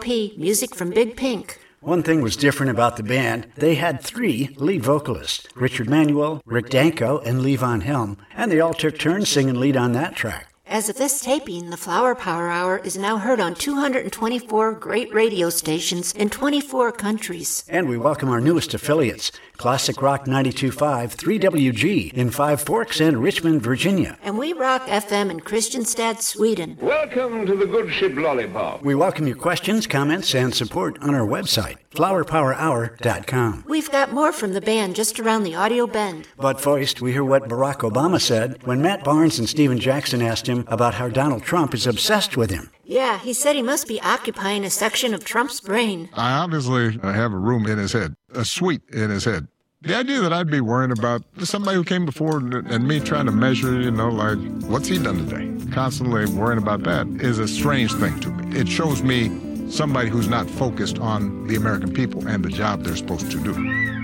KLP, music from Big Pink. One thing was different about the band. They had 3 lead vocalists, Richard Manuel, Rick Danko, and Lee Von Helm, and they all took turns singing lead on that track. As of this taping, the Flower Power Hour is now heard on 224 great radio stations in 24 countries. And we welcome our newest affiliates, Classic Rock 92.5, 3WG in Five Forks and Richmond, Virginia. And we rock FM in Kristianstad, Sweden. Welcome to the good ship Lollipop. We welcome your questions, comments, and support on our website, flowerpowerhour.com. We've got more from the band just around the audio bend. But first, we hear what Barack Obama said when Matt Barnes and Stephen Jackson asked him about how Donald Trump is obsessed with him. Yeah, he said he must be occupying a section of Trump's brain. I obviously have a room in his head, a suite in his head. The idea that I'd be worrying about somebody who came before and me trying to measure, like, what's he done today? Constantly worrying about that is a strange thing to me. It shows me somebody who's not focused on the American people and the job they're supposed to do.